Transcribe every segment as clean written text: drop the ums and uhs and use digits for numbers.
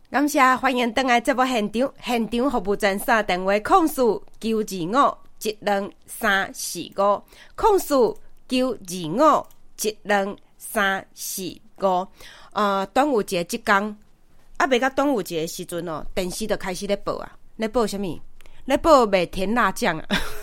感谢欢迎回来节目现场，现场服务专线电话0495121345 0495121345。端午节即天未到端午节的时阵哦，电视就开始咧报啊，咧报啥物？咧报卖甜辣酱啊！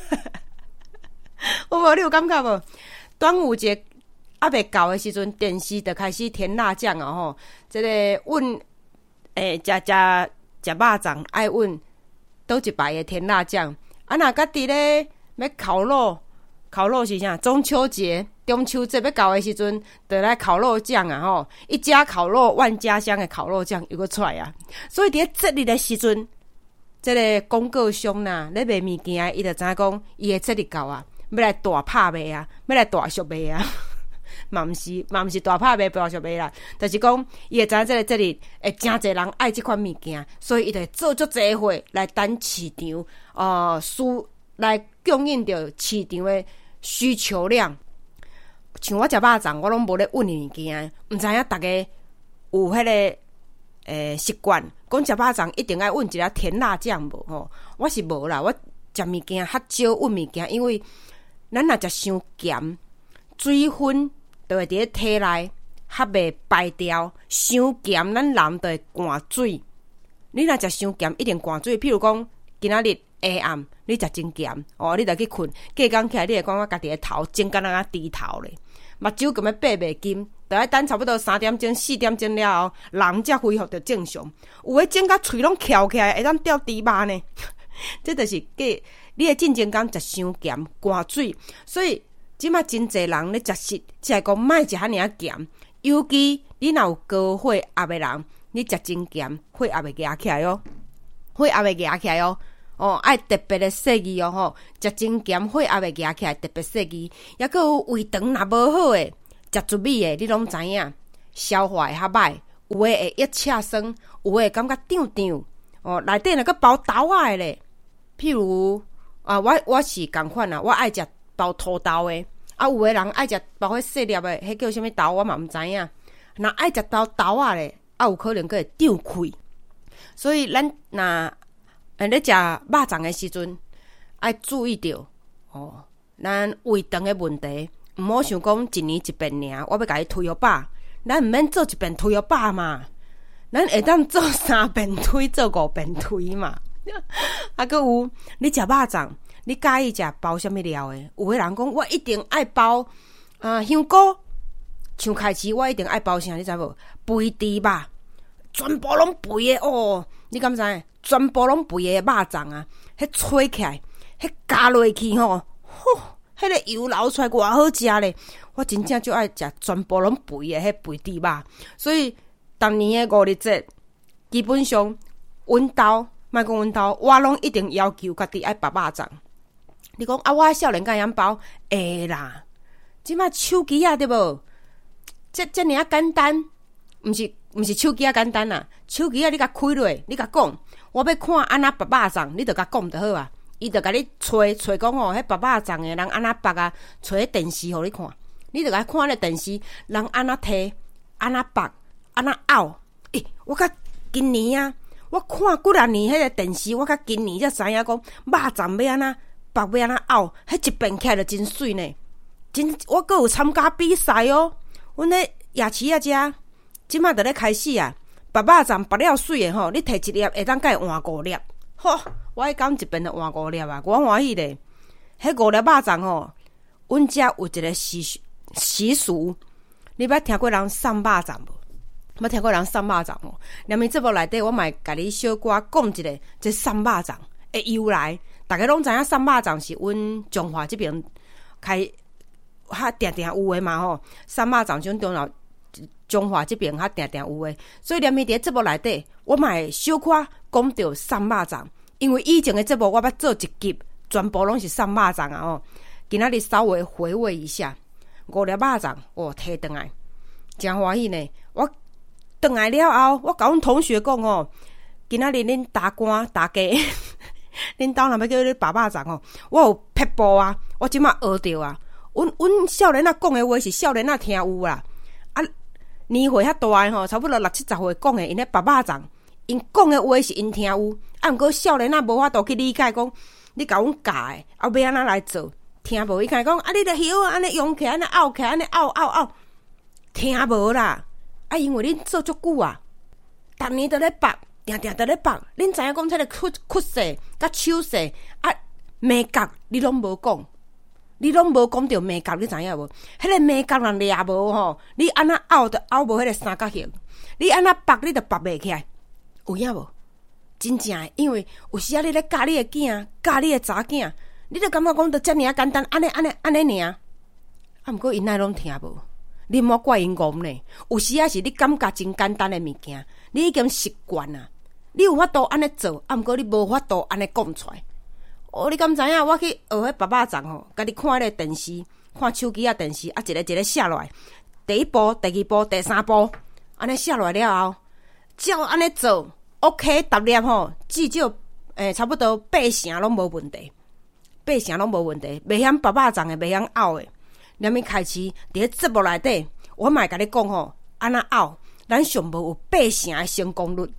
有无？你有感觉无？端午节未到的时阵，电视就开始甜辣酱啊！吼，这个问。食肉粽爱问倒一排的甜辣酱，若家己咧要烤肉是啥？中秋节节要到的时阵，就来烤肉酱啊！吼，一家烤肉万家香的烤肉酱又搁出来啊！所以伫节日的时阵，这个广告商啦，咧卖物件，伊就知影讲伊的节日到啊，要来大拍卖啊，要来大俗卖啊！嘛毋是大拍卖大俗卖啦，就是讲伊会知影这个节日会真侪人爱即款物件，所以伊就会做足侪货来等市场来供应着市场的需求量。像我食肉粽，我拢无咧问物件，毋知影大家有迄个习惯，讲食肉粽一定爱问一下甜辣酱无吼？我是无啦，我食物件较少问物件，因为咱若食伤咸，水分就会伫咧体内较袂排掉，伤咸咱人就会寒水。你若食伤咸，一定寒水。譬如讲，今仔日下暗你食真咸哦，你就去困，隔工起来你会感觉家己的头真敢若低头咧，目睭根本闭袂紧，就要等差不多3点钟、4点钟了后，人才恢复到正常。有诶整甲喙拢翘起来，会当掉猪肉呢。这就是你诶进前工食伤咸，寒水，所以。即马真侪人咧食食，只系讲莫食遐尔咸，尤其你若有高血压的人，你食真咸，血压会压起来哦，血压会压起来哦，爱特别的细腻哦吼，食真咸，血压会压起来，特别细腻，抑佫有胃肠若无好诶，食糯米诶，你拢知影，消化会较歹，有诶会一恰酸，有诶感觉胀胀，内底若佫包豆仔诶咧，譬如我是共款啊，我爱食。包土豆诶，有诶人爱食包迄细粒诶，迄叫啥物豆我嘛毋知影。若爱食豆仔咧，有可能佫会胀气。所以咱若咧食肉粽诶时阵，爱注意着咱胃肠诶问题，毋好想讲一年一遍尔，我要甲伊推肉饱，咱毋免做一遍推肉饱嘛，咱会当做3遍推，做5遍推嘛。佫有你食肉粽。你介意食包啥物料诶？有诶人讲我一定爱包香菇，像开始我一定爱包啥？你知无？肥猪肉，全部拢肥诶哦！你敢知？全部拢肥诶肉粽啊！迄吹起来，迄加落去吼，迄个油流出来偌好食咧！我真正就爱食全部拢肥诶迄肥猪肉，所以当年诶5日节，基本上阮兜，莫讲阮兜，我拢一定要求家己爱包肉粽。你讲我少年敢会晓包？会啦，即摆手机啊对无？这尔啊简单，毋是手机啊简单啦。手机啊你甲开落，你甲讲，我要看安那包肉粽，你就甲讲就好啊。伊就甲你找讲迄包肉粽诶人安那包啊，找迄电视互你看，你就甲看迄电视，人安那摕，安那包，安那拗。我甲今年啊，我看几啊年迄个电视，我甲今年才知影讲肉粽要安那。白要安那拗，迄一遍起来就真水呢！我阁有参加比赛哦。阮咧夜市啊遮，即马就咧开始啊。白肉粽白了水诶吼，你摕一粒会当甲伊换5粒。吼，我迄讲一遍就换5粒啊，我欢喜咧。迄5粒肉粽吼，阮遮有一个习俗，你捌听过人送肉粽无？捌听过人送肉粽无？连面节目内底，我嘛甲你小可讲一个，这送肉粽诶由来。大家拢知影送肉粽是阮中华这边开较定定有诶嘛吼，送肉粽种中华这边较定定有诶，所以连面伫节目内底，我嘛会小可讲到送肉粽，因为以前诶节目我捌做一集，全部拢是送肉粽啊吼。今仔日稍微回味一下5粒肉粽，摕转来，真欢喜呢。我转来了后，我甲阮同学讲今仔日恁打官打家。恁兜若要叫你包肉粽我有撇步啊！我即马学着啊！阮少年仔讲诶话是少年仔听有啦。年岁较大诶差不多60-70岁讲诶，因咧包肉粽， 因讲的话是因听有，啊，毋过少年仔无法度去理解讲，你甲阮教的，啊，要安怎来做，听无。伊开讲，啊，你着晓安尼用起来，安尼拗起来，安尼拗，听无啦。啊，因为恁做足久啊，逐年都咧绑，定都咧绑。恁知影讲，这个屈势甲手势啊，美角你拢无讲，你拢无讲着美角，你知影无？迄个美角人掠无吼，你安那拗着拗无迄个三角形，你安那绑你着绑袂起来，有影无？真正诶，因为有时啊，你咧教你诶囝，教你诶查囝，你着感觉讲着遮尔简单，安尼尔。啊，毋过因爱拢听无。你莫怪因戆呢，有时啊是你感觉真简单的物件，你已经习惯啊，你有法度安尼做，啊，毋过你无法度安尼讲出来。哦，你敢知影？我去学迄爸爸掌吼，家己看迄个电视，看手机啊电视啊，一个写落来，第一步、第二步、第三步，安尼写落来了后，照安尼做 ，OK， 答念吼，至少差不多8成拢无问题，8成拢无问题，袂晓爸爸掌的，袂晓拗的。连咪开始伫咧节目内底，我嘛会甲你讲吼，安那拗，咱上无有8成的成功率。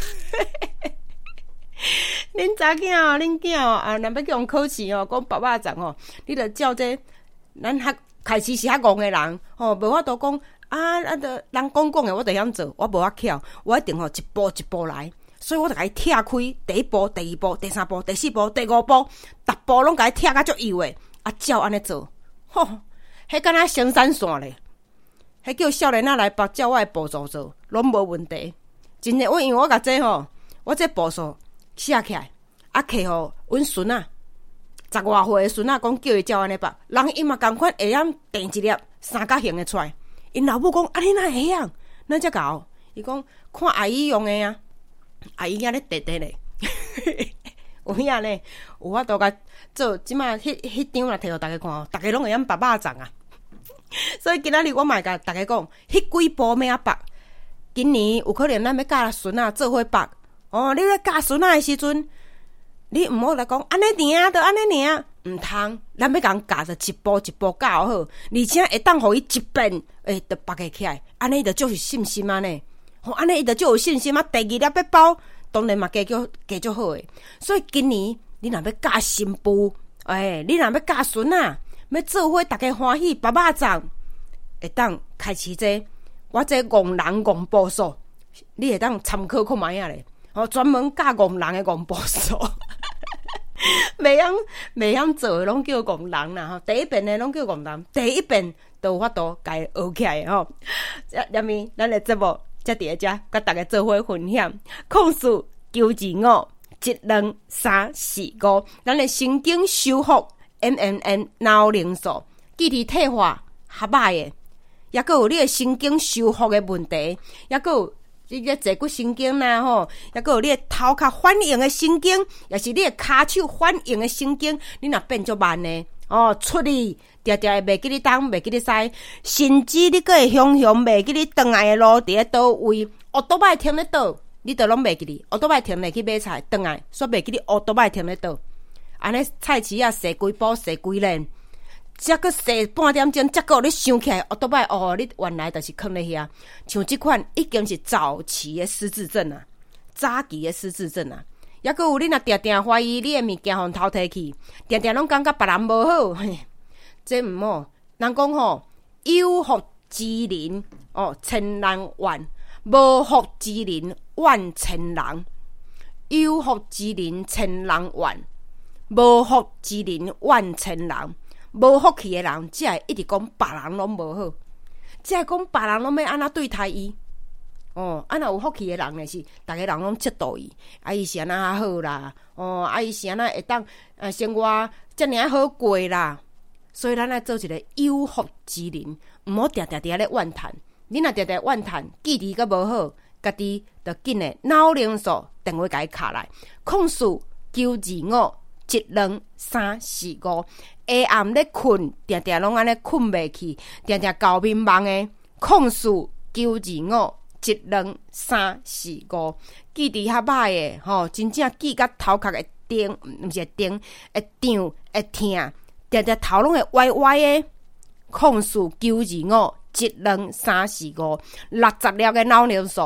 恁查囝哦，恁囝哦，啊，若要用考试哦，讲爸爸掌吼，你着照这，咱较开始是较戆的人吼，无法度讲啊，着人讲的，我着晓做，我无法巧，我一定吼一步一步来，所以我着甲伊拆开第一步、第二步、第三步、第四步、第5步，逐步拢甲伊拆甲足幼的，啊，照安尼做，吼。迄敢若升山线咧，迄叫少年仔来照我的步骤做，拢无问题。真诶，因为我甲这吼，我这步数写起来，啊，摕互阮孙仔10外岁诶孙仔讲叫伊照安尼绑，人伊嘛共款会晓定一粒三角形诶出来。因老母讲啊，你哪会晓？咱才搞。伊讲看阿姨用诶啊，阿姨遐咧直直咧。有影呢，有法度甲做，即马迄张来摕互大家看哦，大家拢会晓拔肉粽啊。所以今仔日我嘛甲大家讲，迄几步要拔。今年有可能咱要教孙仔做伙拔哦。你咧教孙仔的时阵，你毋好来讲安尼尔，着安尼尔，毋通。咱要共教着一步一步教好，而且会当互伊一遍，着拔个起来，安尼伊着足有信心啊呢。吼，安尼伊着足有信心啊。第二粒要包。当然嘛，加足好诶。所以今年你若要教新妇，你若要教孙仔，要做伙大家欢喜，爸爸粽会当开始这我这戆人戆步数，你会当参考看卖啊咧。哦，专门教戆人诶戆步数，袂晓做诶拢叫戆人啦。吼，第一遍诶拢叫戆人，第一遍都有法度家学起来吼。下面咱诶节目。才伫咧遮，甲大家做伙分享。控诉9、2、5、1、2、3、4、5，咱的神经修复 MNN 脑灵素，记忆退化较歹的，也佫有你的神经修复的问题，也佫有你的坐骨神经啦吼，也佫有你的头壳反应的神经，也是你的骹手反应的神经，你若变足慢呢？哦，出去常常会袂记你东，袂记你西，甚至你佫会常常袂记你转来的路伫咧倒位，乌多摆停咧倒，你都拢袂记哩。乌多摆停咧去买菜，转来煞袂记你乌多摆停咧倒。安尼菜市啊，踅几步，踅几轮，才佫踅半点钟，才佫你想起来，乌多摆哦，你原来就是囥咧遐。像即款已经是早期的失智症啊，早期的失智症啊。也佫有你若定定怀疑你诶物件互偷摕去，定定拢感觉别人无好，这毋好。人讲吼，有福之人哦，千人怨；无福之人怨千人。有福之人千人怨，无福之人怨千人。无福气诶人，只会一直讲别人拢无好，只会讲别人拢要安怎对待伊。哦，若有福气的人呢是，逐个人拢嫉妒伊，伊是安那好啦，伊是安那会当生活遮尔好过啦，所以咱来做一个有福之人，毋好定定伫咧怨叹。你若定定怨叹，记忆阁无好，家己着紧诶脑灵素电话甲伊卡来，控诉925 12 3 4 5，下暗咧困，定定拢安尼困袂去，定定搞迷茫诶，控诉925。12 3 4 5，记忆较歹诶，吼，真正记甲头壳会顶，毋是会顶，会胀，会痛，定定头拢会歪歪诶。控诉925 12 3 4 5，60粒诶脑灵素，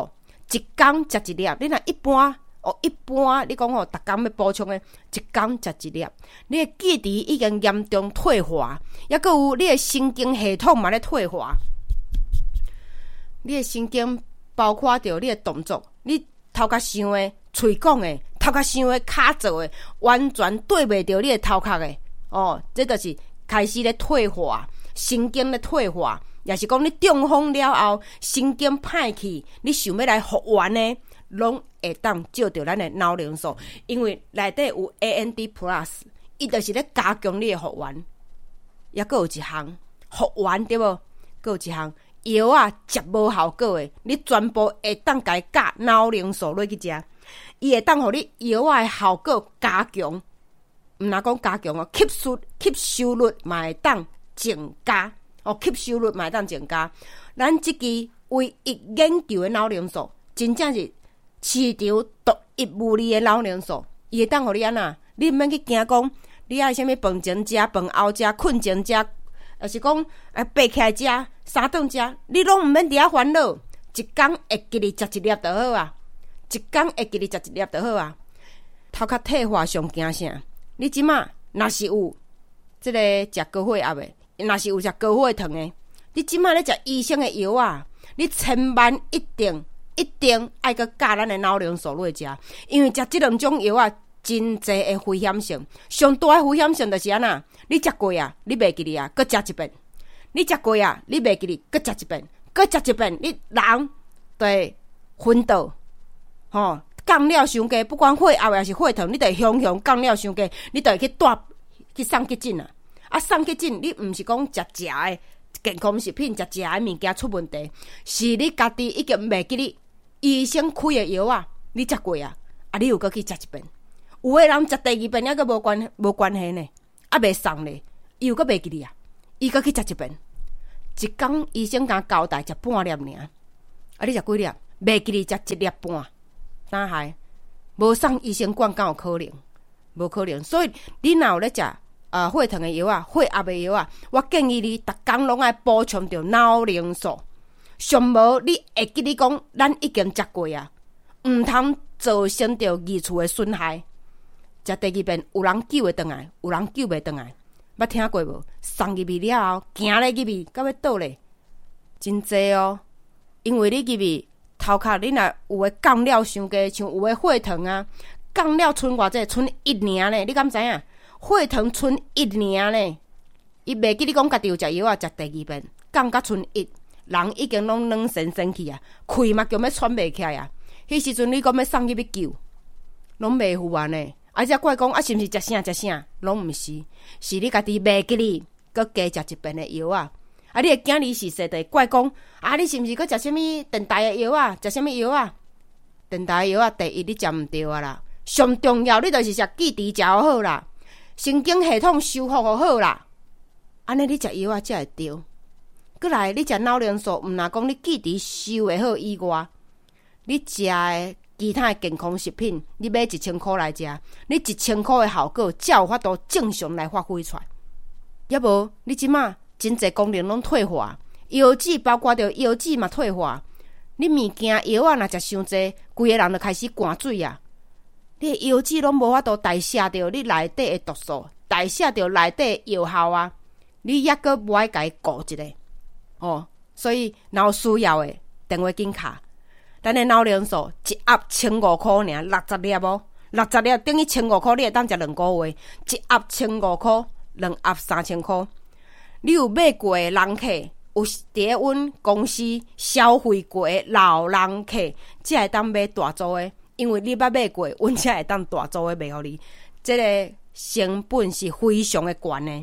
一天食一粒。你若一般你讲逐工要补充的，一天食一粒，你的记忆已经严重退化，抑阁有你的神经系统嘛咧退化。你的神经包括着你的动作，你头壳想的、喙讲的、头壳想的、骹做的，完全对袂着你的头壳的。这就是开始咧退化，神经咧退化，也是讲你中风了后，神经歹去，你想要来复原呢，拢会当照着咱的脑灵素，因为内底有 AND+， 伊就是咧加强你的复原。也阁有一项复原对无？阁有一项药啊，食无效果的，你全部会当甲伊加脑灵素落去食，伊会当互你药啊的效果加强。毋若讲加强哦，吸收率嘛会当增加吸收率嘛会当增加。咱即支唯一研究的脑灵素，真正是市场独一无二的脑灵素，伊会当互你安那，你毋免去惊讲，你爱啥物饭前食、饭后食、困前食，也是讲爬起来食、三顿食，你拢毋免伫遐烦恼，一工会记哩食一粒就好啊，一工会记哩食一粒就好啊。头壳退化上惊啥？你即马若是有即个食高血压的，若是有食高血糖的，你即马咧食医生的药啊，你千万一定爱搁加咱的脑灵素落食，因为食即两种药啊，真济的危险性。上大的危险性就是安那，你食过啊，你袂记哩啊，搁食一遍；你食过啊，你袂记哩，搁食一遍，搁食一遍，你人就会昏倒，降了伤低，不管血压还是血糖，你就会雄降了伤低，你就会去送急诊啊！送急诊，你毋是讲食的健康食品、食的物件出问题，是你家己已经袂记哩医生开的药啊，你食过啊，你又搁去食一遍。有的人食第二遍，抑个无关系呢，袂送呢，伊又搁袂记哩啊，伊搁去食一遍。一工医生甲交代食半粒尔，你食几粒？袂记哩食一粒半。哪还无送医生管，敢有可能？无可能。所以你若有咧食血糖的药啊、血压的药啊，我建议你逐工拢爱补充着脑灵素。上无你会记你讲，咱已经食过啊，毋通造成着二次的损害。食第二遍，有人救会倒来，有人救袂倒来。捌听过无？送入去了后，行咧入去，到要倒咧，真济哦。因为你入去。头壳你若有诶降了伤低，像有诶血糖啊，降了剩偌济，剩1年呢？你敢知影？血糖剩1年呢？伊袂记你讲家己有食药啊，食第二遍，降甲剩1，人已经拢软生去啊，气嘛叫要喘袂起来啊。迄时阵你讲要送入去救，拢袂赴完呢。而且怪讲是毋是食啥，拢毋是，是你家己袂记哩，搁加食一遍诶药啊。你的囝儿是说的怪讲你是毋是搁食啥物电台的药啊？食啥物药啊？电台的药啊，第一你食毋对啊啦。上重要你就是食记忆食好啦，神经系统修复好啦。安尼你食药啊才会对。过来你食脑灵素，毋若讲你记忆修会好以外，你食的其他的健康食品，你买1000块来食，你1000块的效果才有法度正常来发挥出来。要无你即马？真侪功能拢退化，腰子包括着腰子嘛退化。你物件药啊，若食伤济，规个人就开始寒水啊。你的腰子拢无法度代谢着你内底的毒素，代谢着内底的药效啊。你抑阁无爱家己顾一个所以若有需要的电话紧卡，咱的脑灵素一盒1500块尔，60粒，60粒等于1500块，你会当食2个月，一盒1500块，2盒3000块。你有买过的人客，有伫阮公司消费过的老人客，才会当买大组的，因为你捌买过，阮才会当大组的卖互你。这个成本是非常的悬的，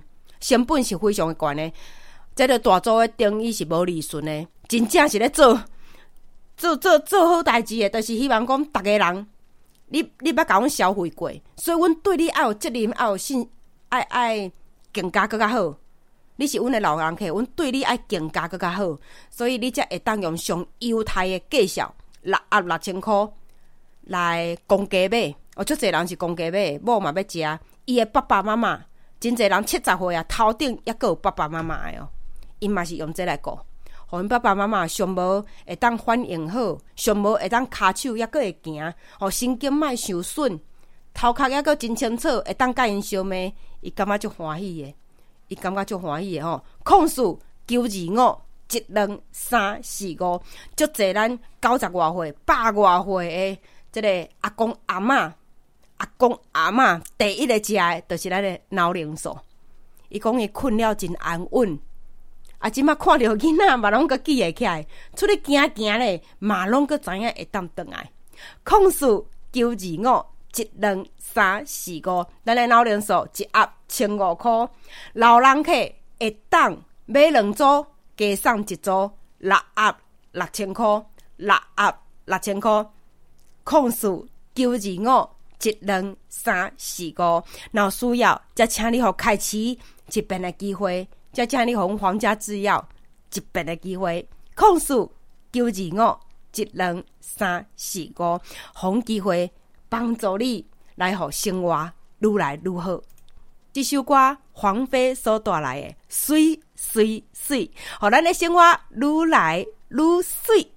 这个大组的等于是无利润的，真正是咧做好代志的，就是希望讲逐个人，你捌甲阮消费过，所以阮对你爱有责任，爱有信，爱更加更较好。你是阮的老人客，阮对你爱更加更较好，所以你才会当用上优待的价效，6盒6000块来公家买。足侪人是公家买，某嘛要食，伊的爸爸妈妈，真侪人70岁啊，头顶抑阁有爸爸妈妈的因嘛是用这来顾， 互阮爸爸妈妈上无会当反应好，上无会当骹手抑阁会行，神经莫受损，头壳抑阁真清楚，会当甲因相骂，伊感觉足欢喜的，伊感觉足欢喜的吼。控诉925。1、2、3、4、5，足侪咱90外岁、100外岁的即个阿公阿嬷、第一个食的，就是咱的脑灵素。伊讲伊困了真安稳，即马看到囡仔嘛，拢个记会起来，出去行行咧，嘛拢个知影会当转来。控诉925。1、2、3、4、5，咱的脑灵素一盒1500块，老人客会当买2组。加送一组6盒6000块，6盒6000块。控诉925。1、2、3、4、5，若有需要，则请你互开启一遍的机会，则请你互皇家制药一遍的机会。控诉925。1、2、3、4、5，互机会帮助你来互生活愈来愈好。这首歌黄飞所带来的水水水，互咱的生活愈来愈水。